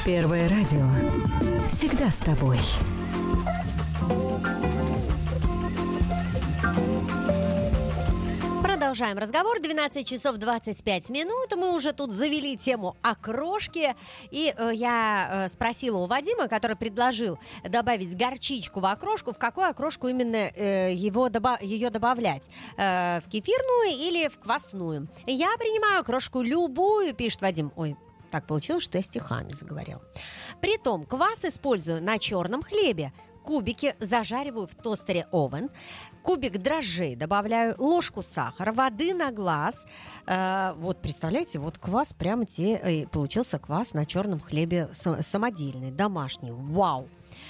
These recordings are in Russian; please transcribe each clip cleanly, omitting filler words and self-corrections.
Первое радио. Всегда с тобой. Продолжаем разговор. 12 часов 25 минут. Мы уже тут завели тему окрошки. И я спросила у Вадима, который предложил добавить горчичку в окрошку, в какую окрошку именно ее добавлять. В кефирную или в квасную? Я принимаю окрошку любую, пишет Вадим. Ой, так получилось, что я стихами заговорила. Притом, квас использую на черном хлебе. Кубики зажариваю в тостере овен. Кубик дрожжей добавляю, ложку сахара, воды на глаз. Вот, представляете, вот квас, прямо получился квас на черном хлебе самодельный, домашний. Вау!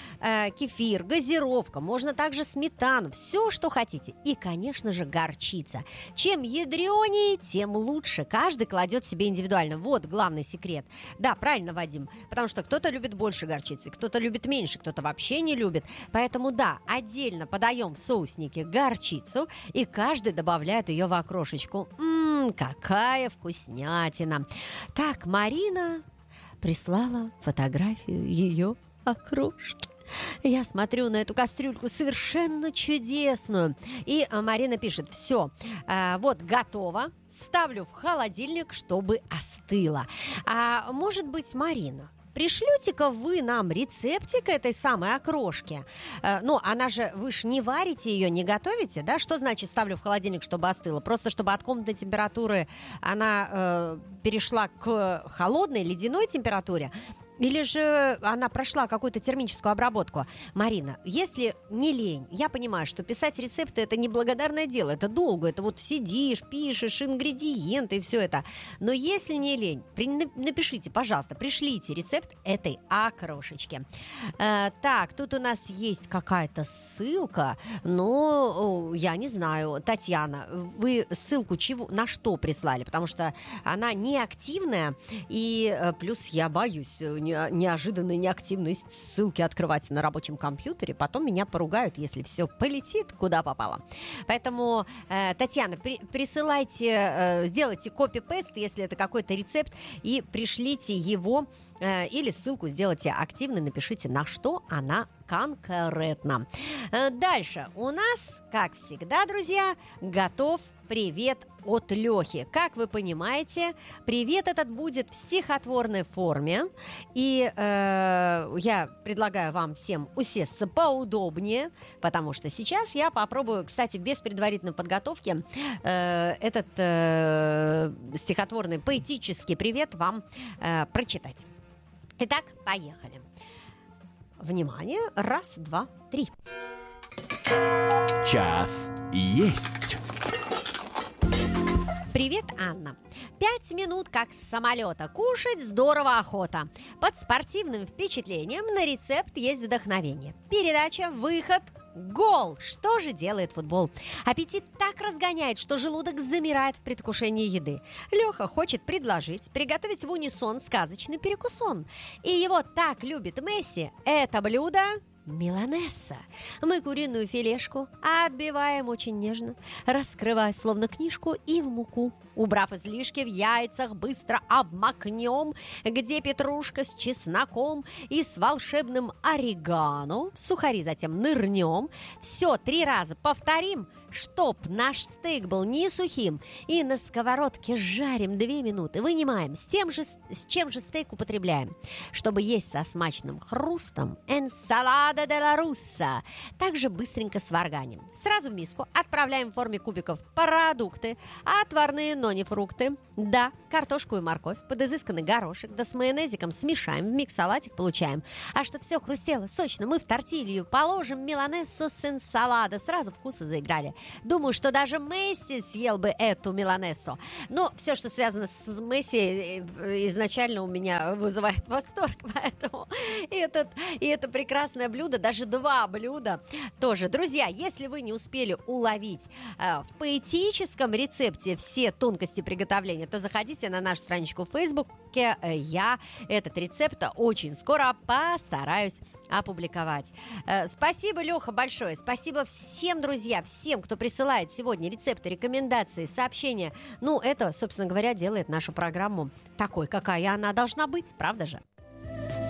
Кефир, газировка, можно также сметану, все, что хотите. И, конечно же, горчица. Чем ядренее, тем лучше. Каждый кладет себе индивидуально. Вот главный секрет. Да, правильно, Вадим, потому что кто-то любит больше горчицы, кто-то любит меньше, кто-то вообще не любит. Поэтому, да, отдельно подаем в соуснике горчицу, и каждый добавляет ее в окрошечку. Какая вкуснятина! Так, Марина прислала фотографию ее окрошки. Я смотрю на эту кастрюльку совершенно чудесную. И Марина пишет: все, вот готово. Ставлю в холодильник, чтобы остыло. Может быть, Марина, пришлете-ка вы нам рецептик этой самой окрошки. Она же, вы ж не варите ее, не готовите, да? Что значит ставлю в холодильник, чтобы остыло? Просто чтобы от комнатной температуры она перешла к холодной, ледяной температуре? Или же она прошла какую-то термическую обработку? Марина, если не лень, я понимаю, что писать рецепты – это неблагодарное дело, это долго, это вот сидишь, пишешь ингредиенты и все это. Но если не лень, напишите, пожалуйста, пришлите рецепт этой окрошечки. Так, тут у нас есть какая-то ссылка, но я не знаю. Татьяна, вы ссылку на что прислали? Потому что она неактивная, и плюс я боюсь неожиданной неактивность ссылки открывать на рабочем компьютере, потом меня поругают, если все полетит куда попало. Поэтому, Татьяна, присылайте, сделайте копи-пест, если это какой-то рецепт, и пришлите его или ссылку сделайте активной, напишите, на что она конкретно. Дальше у нас, как всегда, друзья, готов привет от Лехи. Как вы понимаете, привет этот будет в стихотворной форме. И я предлагаю вам всем усесться поудобнее, потому что сейчас я попробую, кстати, без предварительной подготовки, этот стихотворный поэтический привет вам прочитать. Итак, поехали. Внимание, раз, два, три. Час есть. Привет, Анна. 5 минут как с самолета. Кушать здорово охота. Под спортивным впечатлением на рецепт есть вдохновение. Передача, выход, гол. Что же делает футбол? Аппетит так разгоняет, что желудок замирает в предвкушении еды. Леха хочет предложить приготовить в унисон сказочный перекусон. И его так любит Месси. Это блюдо миланесса. Мы куриную филешку отбиваем очень нежно, раскрывая словно книжку, и в муку, убрав излишки, в яйцах быстро обмакнем, где петрушка с чесноком и с волшебным орегано. В сухари затем нырнем. Все 3 раза повторим, чтоб наш стейк был не сухим. И на сковородке жарим 2 минуты. Вынимаем. С чем же стейк употребляем? Чтобы есть со смачным хрустом, энсалада де ла русса. Также быстренько сварганим. Сразу в миску отправляем в форме кубиков продукты, отварные, но не фрукты. Да, картошку и морковь, под изысканный горошек, да с майонезиком смешаем, в микс-салатик получаем. А чтобы все хрустело сочно, мы в тортилью положим миланессу с энсаладо. Сразу вкусы заиграли. Думаю, что даже Месси съел бы эту миланессу. Но все, что связано с Месси, изначально у меня вызывает восторг. Поэтому и это прекрасное блюдо, даже 2 блюда тоже. Друзья, если вы не успели уловить в поэтическом рецепте все тонкости приготовления, то заходите на нашу страничку в Фейсбуке. Я этот рецепт очень скоро постараюсь опубликовать. Спасибо, Леха, большое. Спасибо всем, друзья, всем, кто присылает сегодня рецепты, рекомендации, сообщения. Ну, это, собственно говоря, делает нашу программу такой, какая она должна быть, правда же?